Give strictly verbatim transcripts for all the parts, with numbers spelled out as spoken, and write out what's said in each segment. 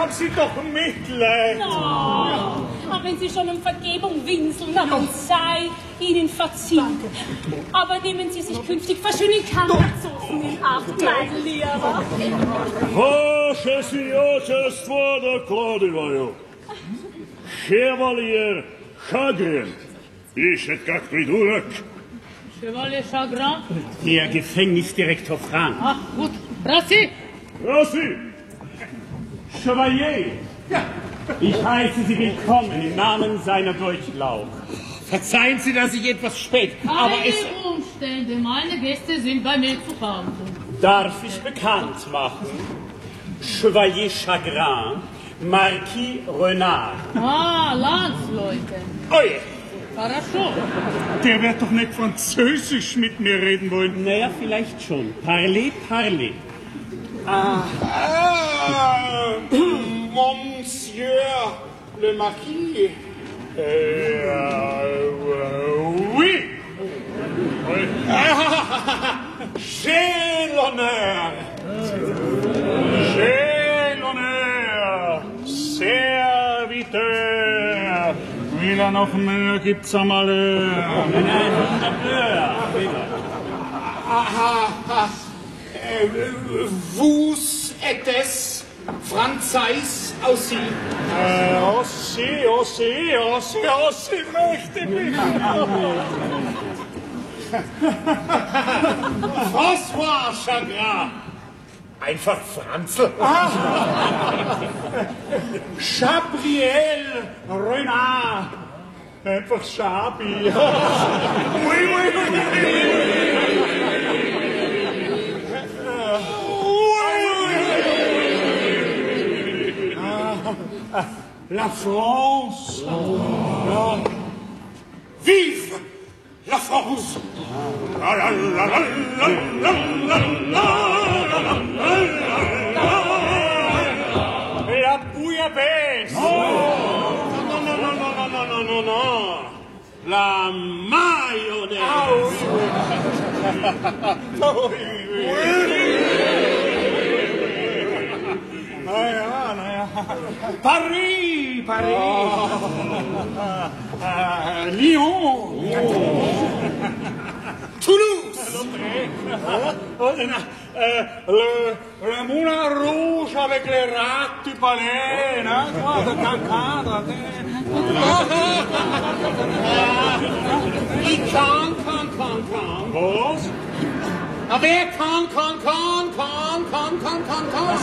haben Sie doch Mitleid. No. Aber wenn Sie schon um Vergebung winseln, dann sei Ihnen verziehen. Aber nehmen Sie sich künftig verschönen Kampfsoßen in Acht, mein Lieber. Vaše si očestvo dокладываю. Chevalier Chagrin. Ищет как придурок. Chevalier Chagrin? Der Gefängnisdirektor Frank. Ach, gut. Brassi! Brassi! Chevalier! Ich heiße Sie willkommen im Namen seiner Durchlaucht. Verzeihen Sie, dass ich etwas spät, aber es... Keine Umstände, meine Gäste sind bei mir zu Hause. Darf ich bekannt machen? Chevalier Chagrin, Marquis Renard. Ah, Landsleute. Oje! Хорошо. Der wird doch nicht Französisch mit mir reden wollen. Naja, vielleicht schon. Parlez, parlez. Ah, ah Monsieur le Marquis. Euh, oui! Oui. Ah, j'ai l'honneur. J'ai l'honneur, serviteur. Will er noch mehr, gibt's einmal. Aha, äh, vous êtes Franzais aussi? Euh, aussi, aussi, aussi, aussi möchte mich. François Chagrin. Einfach Franzl. Ah. Gabriel Renard. Einfach Schabi. Oui, oui, oui. La France. Ah. Vive la France. La, la, la, la, la, la, la, la. La bouillabaisse. Non, non, non, non, non, non, non, non, non. La mayonnaise. Ah oui. Oh, oui, oui. Naja, naja. Paris, Paris. Oh. Uh, Lyon. Toulouse. Oh, euh, le, le moulin rouge avec les rats du palais, hein, quoi, de cancadre. Ich kann, kann, kann, kann. Was? Aber wer kann, kann, kann, kann, kann, kann, kann, kann.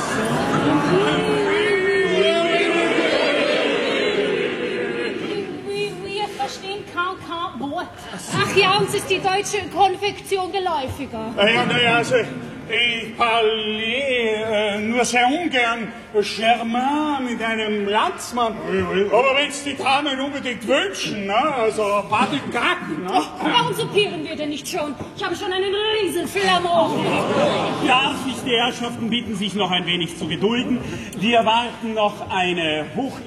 Oui, oui, ich verstehe kein, kein Wort. Ach ja, uns ist die deutsche Konfektion geläufiger. Ja, naja, also, ich parle nur sehr ungern Germain mit einem Landsmann. Aber wenn es die Damen unbedingt wünschen, ne? Also, pas de gac, ne? Warum soupieren wir denn nicht schon? Ich habe schon einen riesen Flamor. Darf ich die Herrschaften bitten, sich noch ein wenig zu gedulden? Wir warten noch eine hoch